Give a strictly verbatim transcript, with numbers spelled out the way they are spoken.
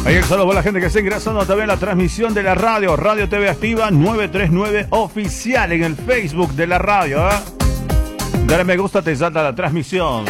Ahí el saludo para la gente que está ingresando también a la transmisión de la radio, Radio T V Activa nueve tres nueve Oficial en el Facebook de la radio, ¿eh? Dale me gusta, te salta la transmisión.